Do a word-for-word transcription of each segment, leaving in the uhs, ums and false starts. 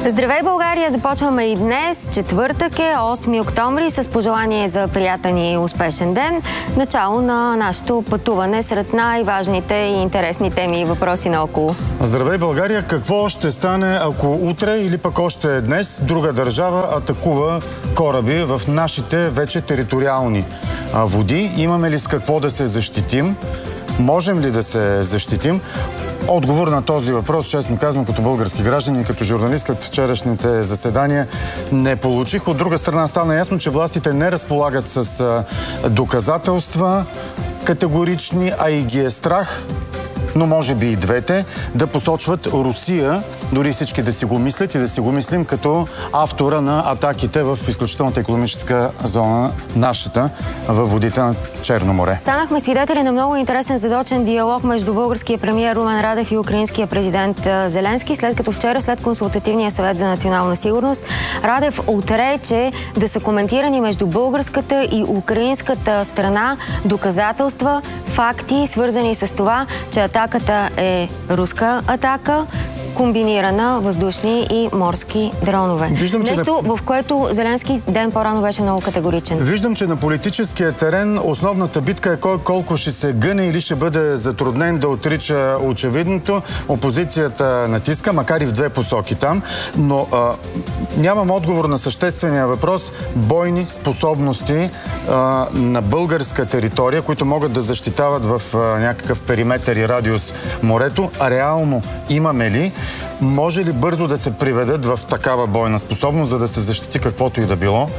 Здравей, България! Започваме и днес. Четвъртък е, осми октомври, с пожелание за приятен и успешен ден. Начало на нашето пътуване сред най-важните и интересни теми и въпроси наоколо. Здравей, България! Какво ще стане, ако утре или пък още днес друга държава атакува кораби в нашите вече териториални води? Имаме ли с какво да се защитим? Можем ли да се защитим? Отговор на този въпрос, честно казвам, като български граждани и като журналист след вчерашните заседания не получих. От друга страна стана ясно, че властите не разполагат с доказателства категорични, а и ги е страх, но може би и двете, да посочват Русия, дори всички да си го мислят и да си го мислим като автора на атаките в изключителната икономическа зона, нашата, във водите на Черно море. Станахме свидетели на много интересен задочен диалог между българския премиер Румен Радев и украинския президент Зеленски, след като вчера, след консултативния съвет за национална сигурност, Радев отрече да са коментирани между българската и украинската страна доказателства, факти, свързани с това, че атаката е руска атака, комбинирана въздушни и морски дронове. Виждам, Нещо, на... в което Зеленски ден по-рано беше много категоричен. Виждам, че на политическия терен основната битка е кой колко ще се гъне или ще бъде затруднен да отрича очевидното. Опозицията натиска, макар и в две посоки там, но а, нямам отговор на съществения въпрос. Бойни способности а, на българска територия, които могат да защитават в а, някакъв периметър и радиус морето. А реално имаме ли? Може ли бързо да се приведат в такава бойна способност, за да се защити каквото и да било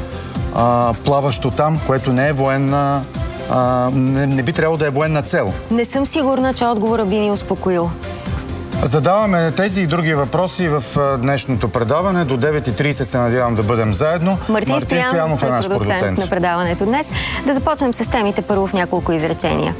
а, плаващо там, което не е военна, а, не, не би трябвало да е военна цел? Не съм сигурна, че отговорът би ни успокоил. Задаваме тези и други въпроси в днешното предаване. До девет и трийсет се надявам да бъдем заедно. Мартин, Мартин Стоянов, Стоянов е наш продуцент на предаването днес. Да започнем с темите първо в няколко изречения.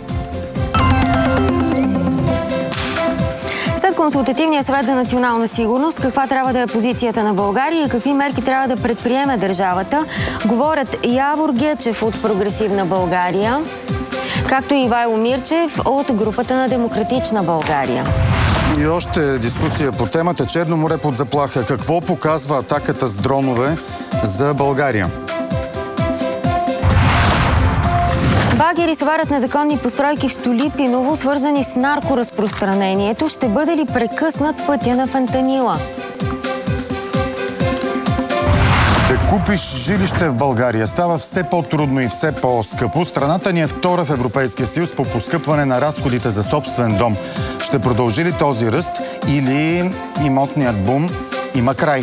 Консултативния съвет за национална сигурност, каква трябва да е позицията на България и какви мерки трябва да предприеме държавата, говорят Явор Гечев от Прогресивна България, както и Ивайло Мирчев от групата на Демократична България. И още дискусия по темата Черно море под заплаха. Какво показва атаката с дронове за България? Багери събарят незаконни постройки в Столипиново, свързани с наркоразпространението. Ще бъде ли прекъснат пътя на фентанила? Да купиш жилище в България става все по-трудно и все по-скъпо. Страната ни е втора в Европейския съюз по поскъпване на разходите за собствен дом. Ще продължи ли този ръст или имотният бум има край?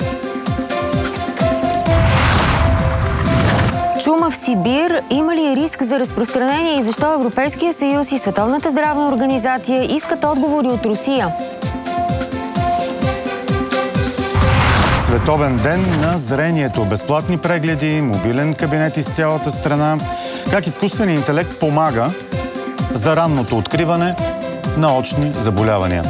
Чума в Сибир. Има ли риск за разпространение и защо Европейския съюз и Световната здравна организация искат отговори от Русия? Световен ден на зрението. Безплатни прегледи, мобилен кабинет из цялата страна. Как изкуственият интелект помага за ранното откриване на очни заболявания.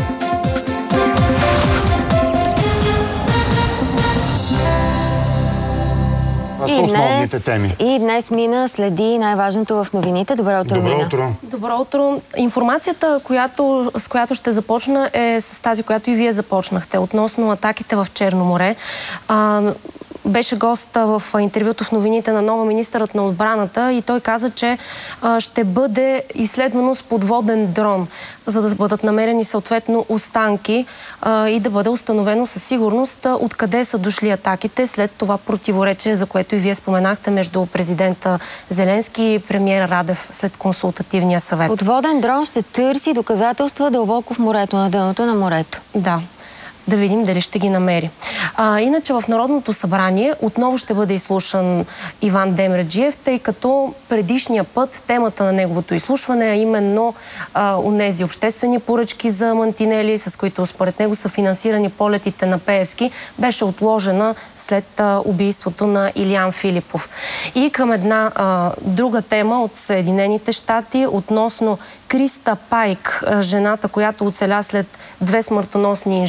Това са основните теми. И днес Мина следи най-важното в новините. Добро утро, Добро Мина. утро. Добро утро. Информацията, която, с която ще започна, е с тази, която и вие започнахте, относно атаките в Черно море. А, беше гост в интервюто в новините на нова министърът на отбраната и той каза, че а, ще бъде изследвано с подводен дрон, за да бъдат намерени съответно останки а, и да бъде установено със сигурност а, откъде са дошли атаките след това противоречие, за което и вие споменахте, между президента Зеленски и премиера Радев след консултативния съвет. Подводен дрон ще търси доказателства дълбоко в морето, на дъното на морето. Да. Да видим дали ще ги намери. А, иначе в Народното събрание отново ще бъде изслушан Иван Демерджиев, тъй като предишния път темата на неговото изслушване, а именно а, онези обществени поръчки за мантинели, с които според него са финансирани полетите на Пеевски, беше отложена след а, убийството на Илиян Филипов. И към една а, друга тема от Съединените щати относно Криста Пайк, жената, която оцеля след две смъртоносни инжекции.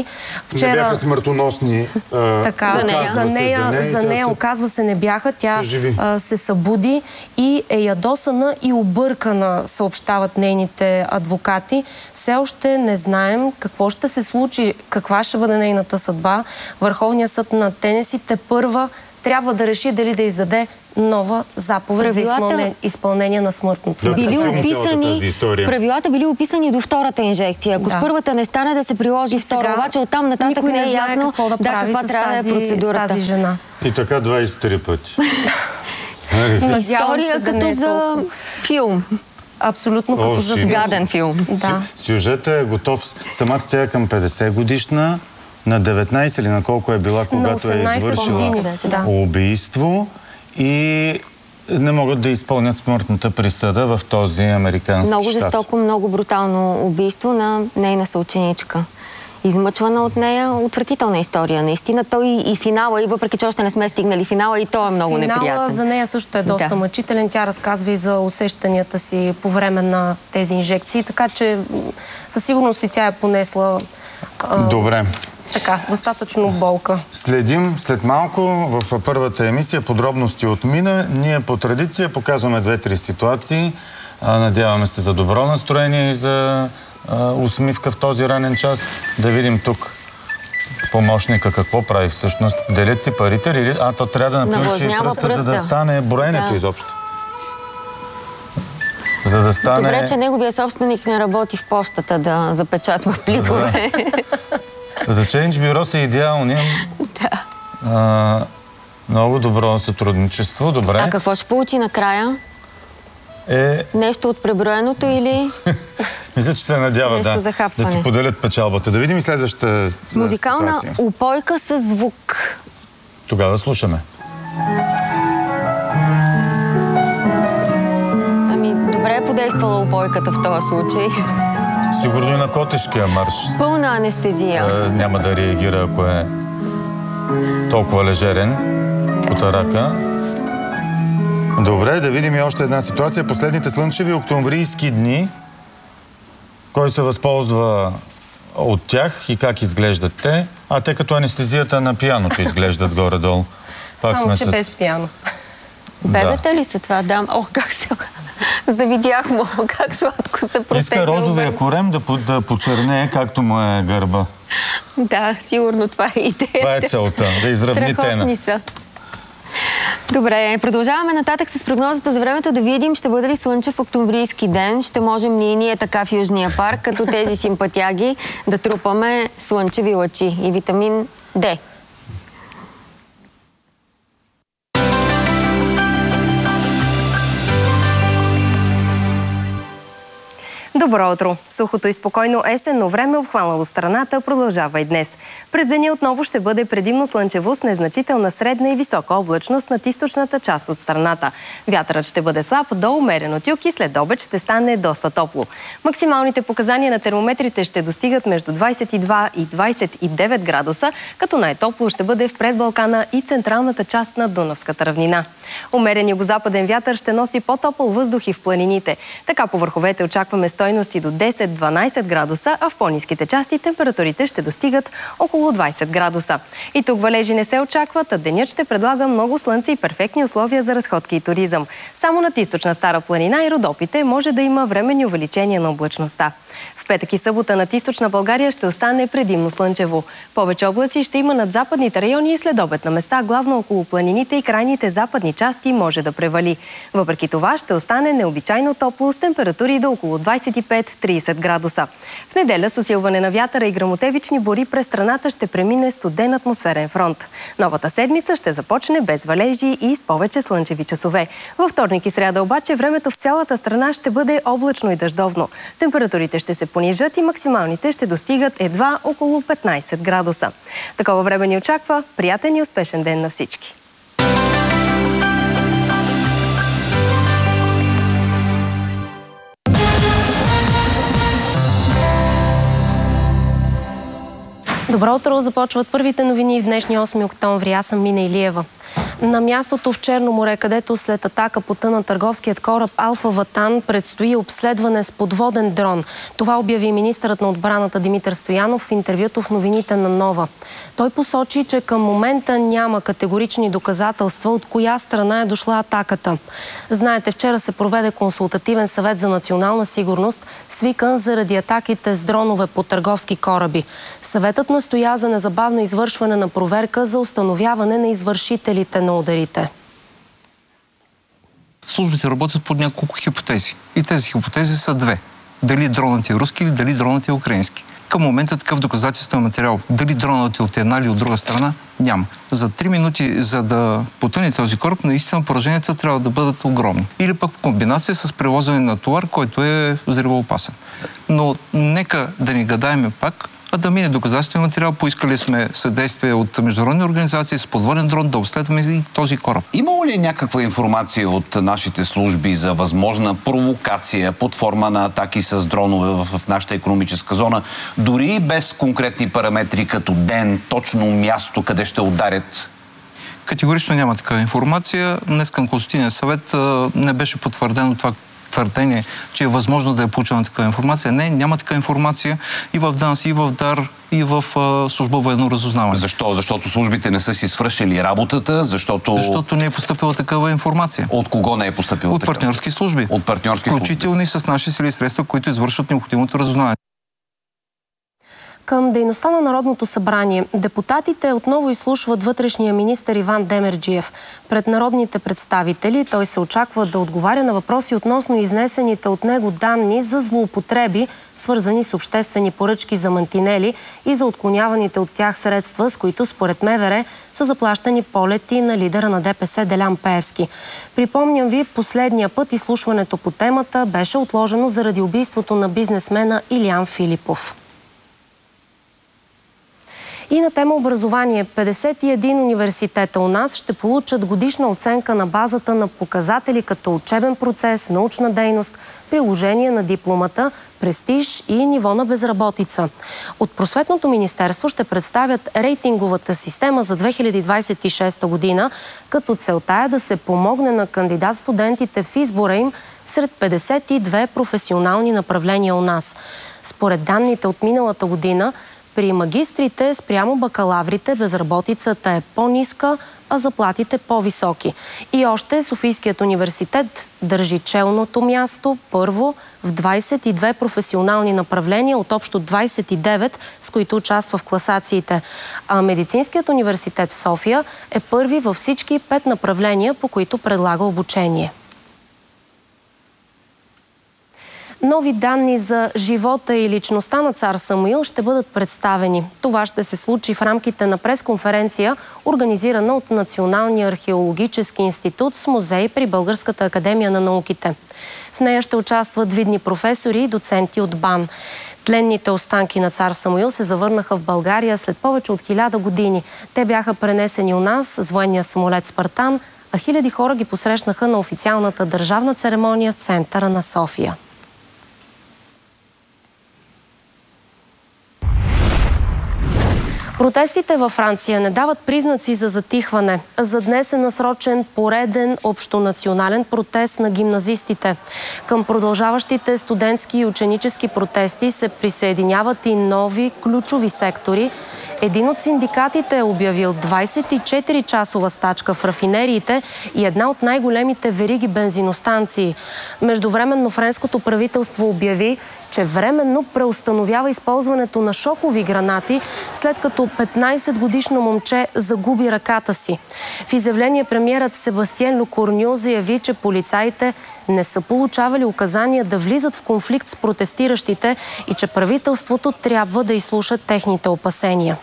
случили. Вчера... Не бяха смъртоносни а, така, за нея. За нея, за нея, за нея оказва се, не бяха. Тя а, се събуди и е ядосана и объркана, съобщават нейните адвокати. Все още не знаем какво ще се случи, каква ще бъде нейната съдба. Върховният съд на Тенеси тепърва трябва да реши дали да издаде нова заповед правилата... за изпълнение, изпълнение на смъртното. Да, били описани, правилата били описани до втората инжекция. Ако да. с първата не стане да се приложи и втора, сега, обаче оттам нататък не е ясно какво да, да прави каква трябва тази, да е процедурата. С тази жена. И така двайсет и три пъти. История като е за филм. Абсолютно като за гаден филм. Да. Сюжетът е готов. Самата тя е към петдесет годишна. На деветнайсет или на колко е била, когато е извършила години, да. убийство и не могат да изпълнят смъртната присъда в този американски много щат. Много жестоко, много брутално убийство на нейна съученичка. Измъчвана от нея, отвратителна история. Наистина той и финала, и въпреки че още не сме стигнали финала, и той е много финала неприятен. Финала за нея също е доста да. мъчителен. Тя разказва и за усещанията си по време на тези инжекции, така че със сигурност и тя е понесла... А... Добре. Така, достатъчно болка. Следим след малко в първата емисия подробности от Мина. Ние по традиция показваме две-три ситуации. Надяваме се за добро настроение и за а, усмивка в този ранен час. Да видим тук помощника какво прави всъщност. Делят си парите или... А, то трябва да наключи пръста, пръста, за да стане броенето да. изобщо. За да стане... Добре, че неговия собственик не работи в почтата да запечатва пликове. За Change Bureau са идеални. Да. А, много добро сътрудничество, добре. А какво ще получи накрая? Е... Нещо от преброеното или... Мисля, че се надява да, да си поделят печалбата. Да видим и следващата музикална ситуация. Упойка с звук. Тогава слушаме. Ами, добре е подействала упойката в този случай. Сигурно и на котешкия марш. Пълна анестезия. Е, няма да реагира, ако е толкова лежерен от рака. Добре, да видим и още една ситуация. Последните слънчеви октомврийски дни. Кой се възползва от тях и как изглеждат те? А те като анестезията на пианото изглеждат горе-долу. Пак Само, сме че с... без пиано. Бебета да. ли са това? Да. О, как се... Завидях му, как сладко се протегна. Иска розовия корем да, да почернее, както му е гърба. Да, сигурно това е идеята. Това е целта, да изравни тена. Са. Добре, продължаваме нататък с прогнозата за времето, да видим ще бъде ли слънчев октомврийски ден. Ще можем ли ние така в Южния парк, като тези симпатяги, да трупаме слънчеви лъчи и витамин Д. Добро утро! Сухото и спокойно есенно време, обхванало страната, продължава и днес. През деня отново ще бъде предимно слънчево с незначителна средна и висока облачност над източната част от страната. Вятърът ще бъде слаб до умерен от юг и след обед ще стане доста топло. Максималните показания на термометрите ще достигат между двайсет и два и двайсет и девет градуса, като най-топло ще бъде в предбалкана и централната част на Дунавската равнина. Умерен югозападен вятър ще носи по-топъл въздух и в планините. Така по върховете очакваме стойности до десет-дванайсет градуса, а в по-ниските части температурите ще достигат около двайсет градуса. И тук валежи не се очакват, а денят ще предлага много слънце и перфектни условия за разходки и туризъм. Само над източна Стара планина и Родопите може да има временни увеличения на облачността. В петък и събота над източна България ще остане предимно слънчево. Повече облаци ще има над западните райони и следобед на места, главно около планините и крайните западни части може да превали. Въпреки това ще остане необичайно топло с температури до около двайсет и пет до трийсет градуса. В неделя с усилване на вятъра и гръмотевични бури през страната ще премине студен атмосферен фронт. Новата седмица ще започне без валежи и с повече слънчеви часове. Във вторник и сряда обаче времето в цялата страна ще бъде облачно и дъждовно. Температурите ще се понижат и максималните ще достигат едва около петнайсет градуса. Такова време ни очаква. Приятен и успешен ден на всички! Добро утро! Започват първите новини в днешния осми октомври. Аз съм Мина Илиева. На мястото в Черно море, където след атака потъна търговският кораб Алфа Ватан, предстои обследване с подводен дрон. Това обяви министърът на отбраната Димитър Стоянов в интервюто в новините на Нова. Той посочи, че към момента няма категорични доказателства от коя страна е дошла атаката. Знаете, вчера се проведе консултативен съвет за национална сигурност, свикан заради атаките с дронове по търговски кораби. Съветът настоя за незабавно извършване на проверка за установяване на извършителите на ударите. Службите работят под няколко хипотези. И тези хипотези са две. Дали дронът е руски или дали дронът е украински. Към момента такъв доказателствен материал, дали дронът е от една или от друга страна, няма. За три минути, за да потъне този кораб, наистина пораженията трябва да бъдат огромни. Или пък в комбинация с превозване на товар, който е взривоопасен. Но нека да не гадаеме пак, а да мине доказателствен материал. Поискали сме съдействие от международни организации с подводен дрон да обследваме и този кораб. Имало ли някаква информация от нашите служби за възможна провокация под форма на атаки с дронове в, в нашата икономическа зона, дори без конкретни параметри като ден, точно място, къде ще ударят? Категорично няма такава информация. Днес към Консултативния съвет не беше потвърдено това твърдение, че е възможно да е получена такава информация. Не, няма такава информация и в ДАНС, и в ДАР, и в а, служба военно разузнаване. Защо? Защото службите не са си свършили работата, защото... Защото не е постъпила такава информация. От кого не е постъпила От такава? партньорски служби. От партньорски служби. Включително и с наши сили и средства, които извършват необходимото разузнаване. Към дейността на Народното събрание. Депутатите отново изслушват вътрешния министър Иван Демерджиев. Пред народните представители той се очаква да отговаря на въпроси относно изнесените от него данни за злоупотреби, свързани с обществени поръчки за мантинели и за отклоняваните от тях средства, с които според МВР са заплащани полети на лидера на ДПС Делян Пеевски. Припомням ви, последния път изслушването по темата беше отложено заради убийството на бизнесмена Илиян Филипов. И на тема образование. петдесет и един университета у нас ще получат годишна оценка на базата на показатели като учебен процес, научна дейност, приложение на дипломата, престиж и ниво на безработица. От Просветното министерство ще представят рейтинговата система за две хиляди двадесет и шеста година, като целта е да се помогне на кандидат-студентите в избора им сред петдесет и две професионални направления у нас. Според данните от миналата година, при магистрите спрямо бакалаврите безработицата е по-ниска, а заплатите по-високи. И още Софийският университет държи челното място първо в двадесет и две професионални направления от общо двадесет и девет, с които участва в класациите. А Медицинският университет в София е първи във всички пет направления, по които предлага обучение. Нови данни за живота и личността на цар Самуил ще бъдат представени. Това ще се случи в рамките на пресконференция, организирана от Националния археологически институт с музей при Българската академия на науките. В нея ще участват видни професори и доценти от БАН. Тленните останки на цар Самуил се завърнаха в България след повече от хиляда години. Те бяха пренесени у нас с военния самолет Спартан, а хиляди хора ги посрещнаха на официалната държавна церемония в центъра на София. Протестите във Франция не дават признаци за затихване. За днес е насрочен пореден общонационален протест на гимназистите. Към продължаващите студентски и ученически протести се присъединяват и нови ключови сектори. Един от синдикатите е обявил двадесет и четири часова стачка в рафинериите и една от най-големите вериги бензиностанции. Междувременно френското правителство обяви, че временно преустановява използването на шокови гранати, след като петнадесетгодишно момче загуби ръката си. В изявление премиерът Себастиен Лекорню заяви, че полицаите не са получавали указания да влизат в конфликт с протестиращите и че правителството трябва да изслуша техните опасения.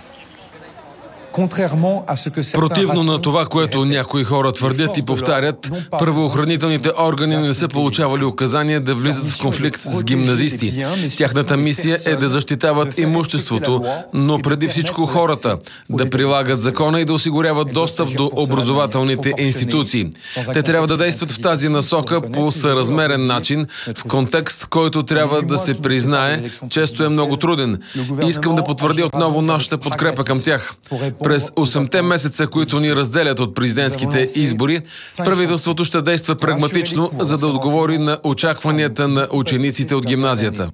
Противно на това, което някои хора твърдят и повтарят, правоохранителните органи не са получавали указания да влизат в конфликт с гимназисти. Тяхната мисия е да защитават имуществото, но преди всичко хората, да прилагат закона и да осигуряват достъп до образователните институции. Те трябва да действат в тази насока по съразмерен начин, в контекст, който трябва да се признае, често е много труден. И искам да потвърдя отново нашата подкрепа към тях. През осемте месеца, които ни разделят от президентските избори, правителството ще действа прагматично, за да отговори на очакванията на учениците от гимназията.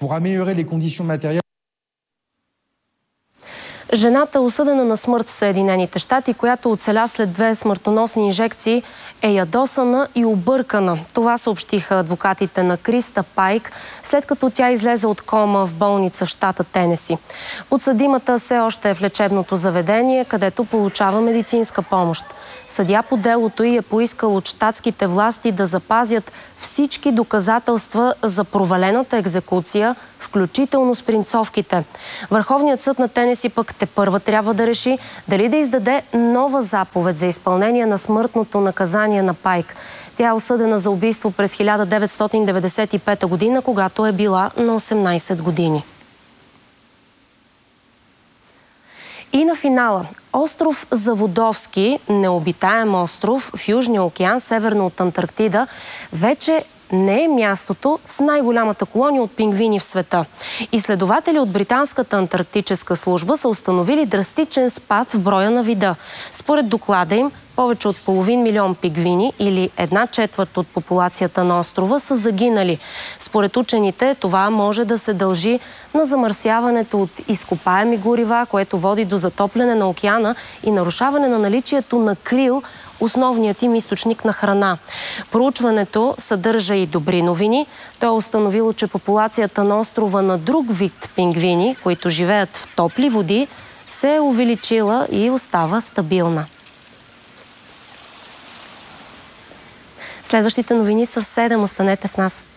Жената, осъдена на смърт в Съединените щати, която оцеля след две смъртоносни инжекции, е ядосана и объркана. Това съобщиха адвокатите на Криста Пайк, след като тя излезе от кома в болница в щата Тенеси. Подсъдимата все още е в лечебното заведение, където получава медицинска помощ. Съдия по делото й е поискал от щатските власти да запазят всички доказателства за провалената екзекуция, включително спринцовките. Върховният съд на Тенеси пък тепърва трябва да реши дали да издаде нова заповед за изпълнение на смъртното наказание на Пайк. Тя е осъдена за убийство през хиляда деветстотин деветдесет и пета година, когато е била на осемнайсет години. И на финала. Остров Заводовски, необитаем остров в Южния океан, северно от Антарктида, вече не е мястото с най-голямата колония от пингвини в света. Изследователи от Британската антарктическа служба са установили драстичен спад в броя на вида. Според доклада им, повече от половин милион пингвини или една четвърт от популацията на острова са загинали. Според учените това може да се дължи на замърсяването от изкопаеми горива, което води до затопляне на океана и нарушаване на наличието на крил, основният им източник на храна. Проучването съдържа и добри новини. То е установило, че популацията на острова на друг вид пингвини, които живеят в топли води, се е увеличила и остава стабилна. Следващите новини са в седем. Останете с нас.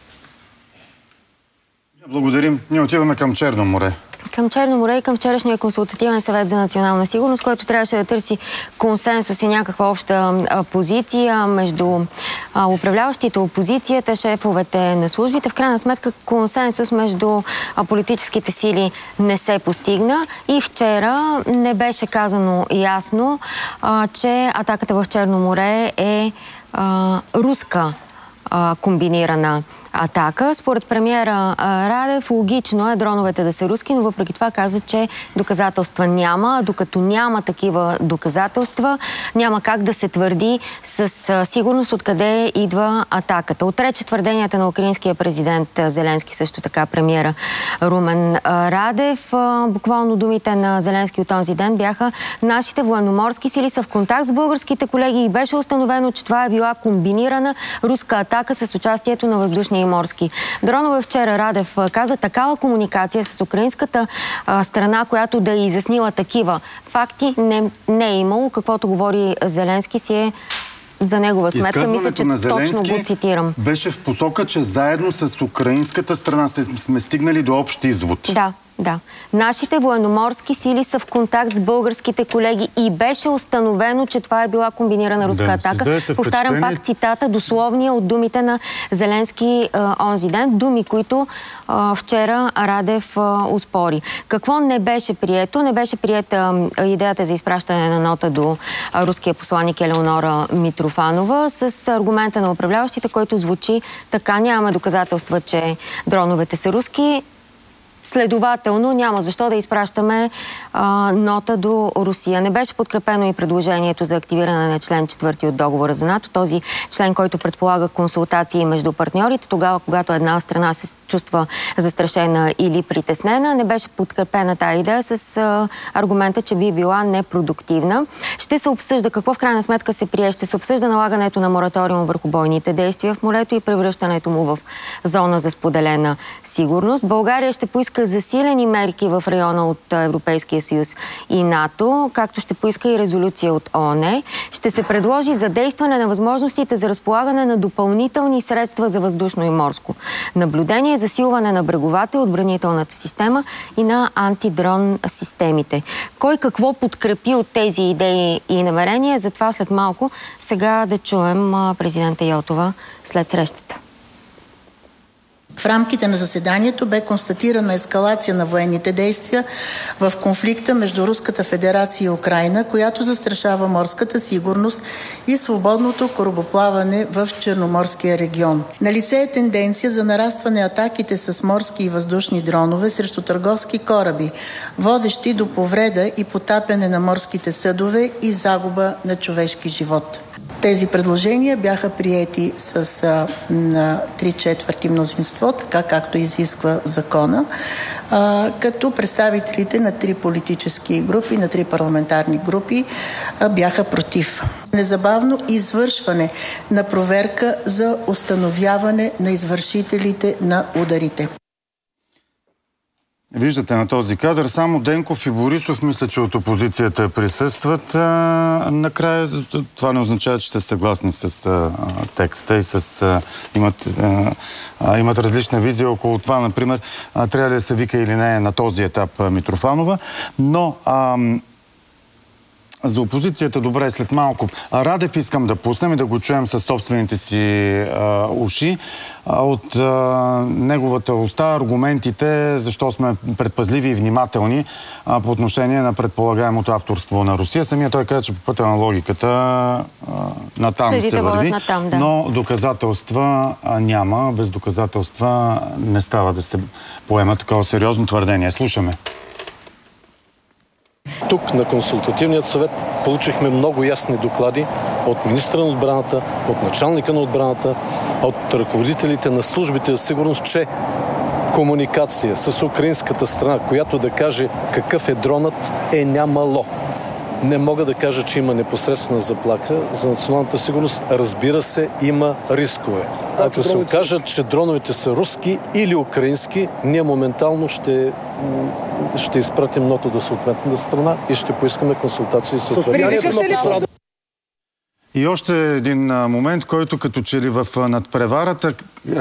Благодарим. Ние отиваме към Черно море. Към Черно море и към вчерашния консултативен съвет за национална сигурност, който трябваше да търси консенсус и някаква обща а, позиция между а, управляващите, опозицията, шефовете на службите. В крайна сметка консенсус между а, политическите сили не се постигна и вчера не беше казано ясно, а, че атаката в Черно море е а, руска а, комбинирана атака. Според премиера Радев, логично е дроновете да са руски, но въпреки това каза, че доказателства няма. Докато няма такива доказателства, няма как да се твърди с сигурност откъде идва атаката. Отрече твърденията на украинския президент Зеленски, също така премиера Румен Радев. Буквално думите на Зеленски от този ден бяха: нашите военноморски сили са в контакт с българските колеги и беше установено, че това е била комбинирана руска атака с участието на въздушни и морски дронове. Вчера Радев каза, такава комуникация с украинската а, страна, която да е изяснила такива факти, не, не е имало. Каквото говори Зеленски си е за негова сметка. Мисля, че точно го цитирам. Беше в посока, че заедно с украинската страна сме стигнали до общ извод. Да. Да. Нашите военноморски сили са в контакт с българските колеги и беше установено, че това е била комбинирана руска да, атака. Повтарям пак цитата, дословния от думите на Зеленски а, онзи ден. Думи, които а, вчера Радев а, успори. Какво не беше прието? Не беше приета а, идеята за изпращане на нота до а, руския посланник Елеонора Митрофанова с аргумента на управляващите, който звучи така: нямаме доказателства, че дроновете са руски. Следователно, няма защо да изпращаме а, нота до Русия. Не беше подкрепено и предложението за активиране на член четвърти от договора за НАТО. Този член, който предполага консултации между партньорите, тогава, когато една страна се чувства застрашена или притеснена. Не беше подкрепена тая идея с а, аргумента, че би била непродуктивна. Ще се обсъжда какво в крайна сметка се прие. Ще се обсъжда налагането на мораториум върху бойните действия в морето и превръщането му в зона за споделена сигурност. България ще поиска засилени мерки в района от Европейския съюз и НАТО, както ще поиска и резолюция от ООН. Ще се предложи задействане на възможностите за разполагане на допълнителни средства за въздушно и морско наблюдение, засилване на бреговата и отбранителната система и на антидрон системите. Кой какво подкрепи от тези идеи и намерения? Затова след малко сега да чуем президента Йотова след срещата. В рамките на заседанието бе констатирана ескалация на военните действия в конфликта между Руската федерация и Украйна, която застрашава морската сигурност и свободното корабоплаване в Черноморския регион. Налице е тенденция за нарастване атаките с морски и въздушни дронове срещу търговски кораби, водещи до повреда и потапяне на морските съдове и загуба на човешки живот. Тези предложения бяха приети с а, на три четвърти мнозинство, така както изисква закона, а, като представителите на три политически групи, на три парламентарни групи а, бяха против. Незабавно извършване на проверка за установяване на извършителите на ударите. Виждате на този кадър, само Денков и Борисов, мисля, че от опозицията присъстват. А, накрая това не означава, че сте съгласни с а, текста и с, а, имат, а, имат различна визия около това. Например, а, трябва ли да се вика или не на този етап а, Митрофанова. Но а, за опозицията добре след малко. А Радев искам да пуснем и да го чуем със собствените си а, уши. А, от а, неговата уста аргументите, защо сме предпазливи и внимателни а, по отношение на предполагаемото авторство на Русия. Самия той каза, че по пътя на логиката а, натам Следите се върви, натам, да. Но доказателства а, няма. Без доказателства не става да се поема такова сериозно твърдение. Слушаме. Тук на консултативният съвет получихме много ясни доклади от министра на отбраната, от началника на отбраната, от ръководителите на службите за сигурност, че комуникация с украинската страна, която да каже какъв е дронът, е нямало. Не мога да кажа, че има непосредствена заплаха за националната сигурност. Разбира се, има рискове. Ако се окажат, че дроновете са руски или украински, ние моментално ще, ще изпратим нота до съответната страна и ще поискаме консултации с съответната. И още един момент, който като че ли в надпреварата,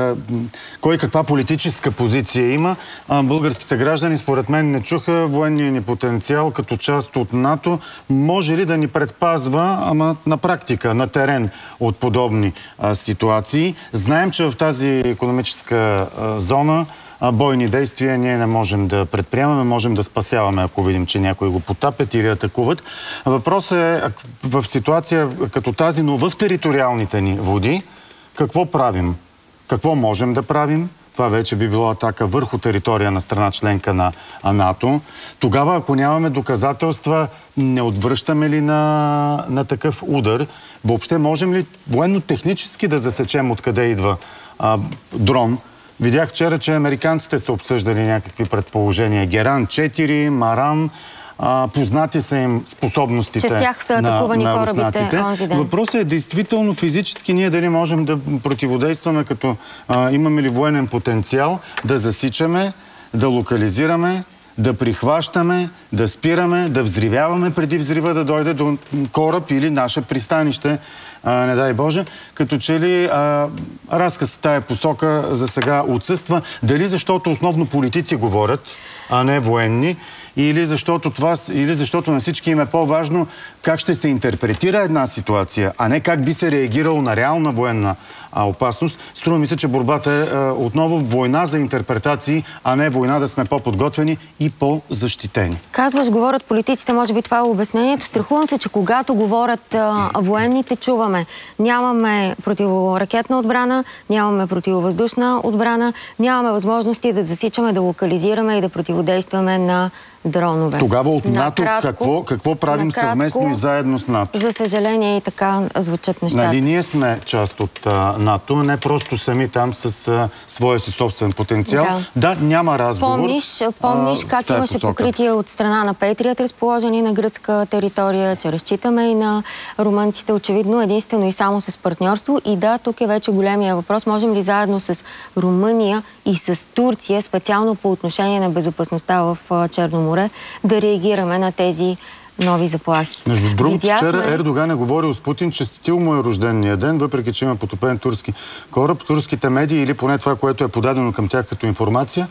кой каква политическа позиция има, българските граждани според мен не чуха военния ни потенциал като част от НАТО. Може ли да ни предпазва, ама на практика, на терен от подобни ситуации? Знаем, че в тази икономическа зона бойни действия ние не можем да предприемаме, можем да спасяваме, ако видим, че някои го потапят или атакуват. Въпросът е в ситуация като тази, но в териториалните ни води, какво правим? Какво можем да правим? Това вече би било атака върху територия на страна членка на НАТО. Тогава, ако нямаме доказателства, не отвръщаме ли на, на такъв удар? Въобще можем ли военно-технически да засечем откъде идва а, дрон? Видях вчера, че американците са обсъждали някакви предположения. Геран четири, Маран, а, познати са им способностите на, на руснаците. Въпросът е действително физически ние дали можем да противодействаме, като а, имаме ли военен потенциал, да засичаме, да локализираме, да прихващаме, да спираме, да взривяваме преди взрива да дойде до кораб или наше пристанище, а, не дай Боже. Като че ли а, разказ в тая посока за сега отсъства. Дали защото основно политици говорят, а не военни, или защото, това, или защото на всички им е по-важно как ще се интерпретира една ситуация, а не как би се реагирало на реална военна а, опасност. Струва ми се, че борбата е а, отново война за интерпретации, а не война да сме по-подготвени и по-защитени. Казваш, говорят политиците, може би това е обяснението. Страхувам се, че когато говорят а, военните, чуваме. Нямаме противоракетна отбрана, нямаме противовъздушна отбрана, нямаме възможности да засичаме, да локализираме и да противодействаме на дронове. Тогава от НАТО какво, какво правим накратко, съвместно и заедно с НАТО? За съжаление и така звучат нещата. Нали ние сме част от а, НАТО, не просто сами там с а, своя си собствен потенциал. Да, да няма разговор. Помниш, помниш а, как имаше посока. Покритие от страна на Петрият, разположени на гръцка територия, че разчитаме и на румънците, очевидно единствено и само с партньорство. И да, тук е вече големия въпрос. Можем ли заедно с Румъния и с Турция, специално по отношение на безопасността в Черно море, да реагираме на тези нови заплахи. Между другото, Видяхме... вчера Ердоган е говорил с Путин, че честитил му е рождения ден, въпреки че има потопен турски кораб. Турските медии, или поне това, което е подадено към тях като информация,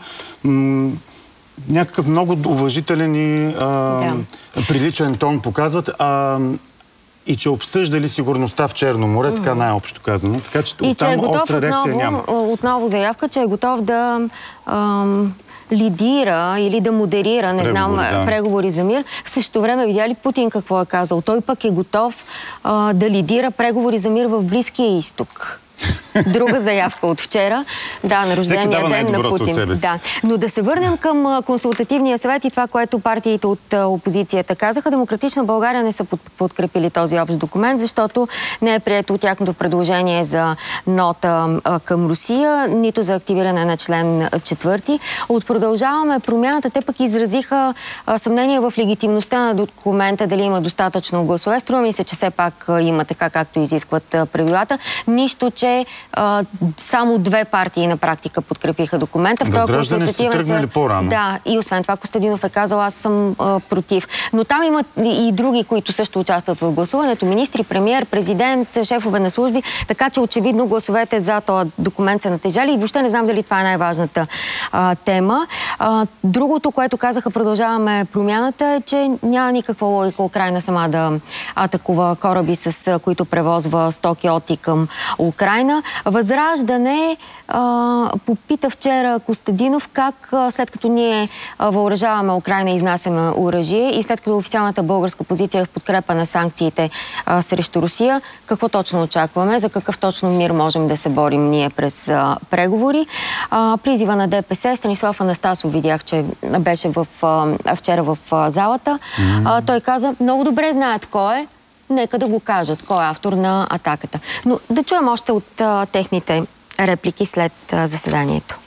някакъв много уважителен и а, да. приличен тон показват. А, и че обсъждали сигурността в Черно море, mm-hmm. така най-общо казано. Така че и оттам че е готов остра реакция отново, няма. Отново заявка, че е готов да ам, лидира или да модерира, не преговори, знам, да. преговори за мир. В същото време видя ли Путин какво е казал? Той пък е готов а, да лидира преговори за мир в Близкия изток. Друга заявка от вчера. Да, на рождения ден на Путин. Да. Но да се върнем към консултативния съвет и това, което партиите от опозицията казаха. Демократична България не са подкрепили този общ документ, защото не е прието тяхното предложение за нота към Русия, нито за активиране на член четвърти. От Продължаваме промяната, те пък изразиха съмнение в легитимността на документа, дали има достатъчно гласове. Струва ми се, че все пак има така, както изискват правилата. Нищо, че а, само две партии на практика подкрепиха документа. Възраждане сте тръгнали по-рано. Да, и освен това Костадинов е казал, аз съм а, против. Но там има и, и други, които също участват в гласуването. Министри, премиер, президент, шефове на служби. Така че очевидно гласовете за този документ са натежали. И въобще не знам дали това е най-важната а, тема. А, другото, което казаха Продължаваме промяната, е, че няма никаква логика Украйна сама да атакува кораби, с които превозва стоки от и към Украйна. Възраждане а, попита вчера Костадинов как а, след като ние а, въоръжаваме Украйна и изнасяме оръжие и след като официалната българска позиция е в подкрепа на санкциите а, срещу Русия, какво точно очакваме, за какъв точно мир можем да се борим ние през а, преговори. А, призива на ДПС, Станислав Анастасов видях, че беше в, а, вчера в а, залата. Mm-hmm. а, той каза, много добре знаят кой е, нека да го кажат, кой е автор на атаката. Но да чуем още от а, техните реплики след а, заседанието.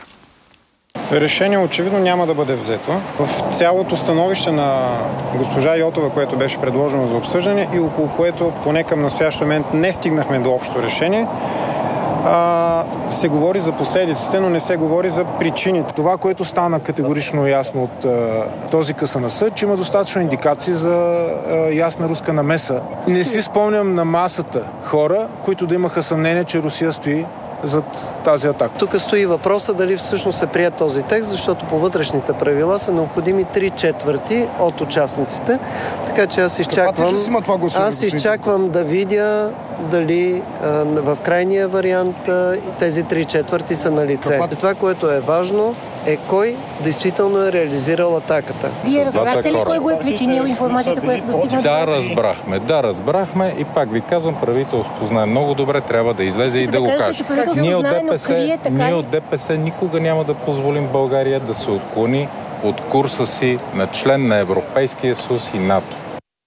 Решение очевидно няма да бъде взето. В цялото становище на госпожа Йотова, което беше предложено за обсъждане и около което поне към настоящия момент не стигнахме до общо решение, А, се говори за последиците, но не се говори за причините. Това, което стана категорично ясно от а, този късана съд, че има достатъчно индикации за а, ясна руска намеса. Не си спомням на масата хора, които да имаха съмнение, че Русия стои зад тази атака. Тук стои въпроса дали всъщност е прият този текст, защото по вътрешните правила са необходими три четвърти от участниците. Така че аз изчаквам, аз изчаквам да видя дали а, в крайния вариант а, тези три четвърти са на лице. Каква... Това, което е важно, е кой действително е реализирал атаката. Вие разбрахте ли кой го е причинил информацията, която достигна? Да, разбрахме. Да, разбрахме и пак ви казвам, правителството знае много добре, трябва да излезе и да го каже. Ние от ДПС, ние от ДПС никога няма да позволим България да се отклони от курса си на член на Европейския съюз и НАТО.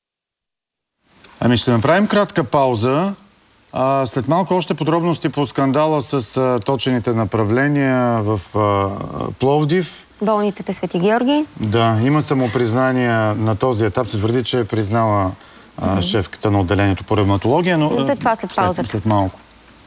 Ами ще направим кратка пауза. А, след малко още подробности по скандала с а, точените направления в а, Пловдив. Болницата Свети Георги. Да, има самопризнание на този етап. Се твърди, че е признала а, mm-hmm. шефката на отделението по ревматология, но... След това, след паузата. След, след малко.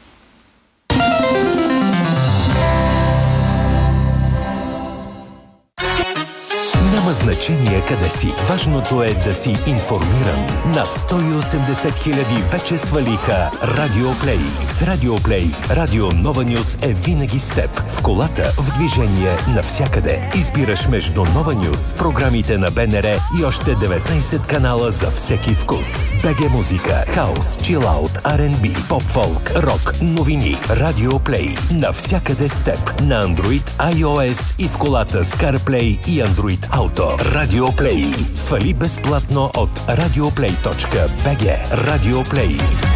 Няма значение къде си. Важното е да си информиран. Над сто и осемдесет хиляди вече свалиха Радиоплей. С Радиоплей Радио Нова Нюс е винаги с теб. В колата, в движение, навсякъде. Избираш между Нова Нюс, програмите на БНР и още деветнайсет канала за всеки вкус. БГ музика, хаус, чилаут, Ар енд Би, поп-фолк, рок, новини. Радиоплей. Навсякъде с теб. На Android, iOS и в колата с CarPlay и Android Auto. Радиоплей. Свали безплатно от радиоплей точка би джи. Радиоплей.